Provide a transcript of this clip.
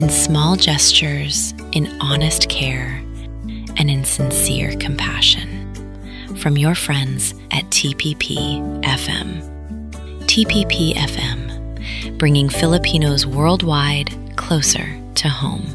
in small gestures, in honest care, and in sincere compassion. From your friends at TPP FM. TPP FM, bringing Filipinos worldwide closer to home.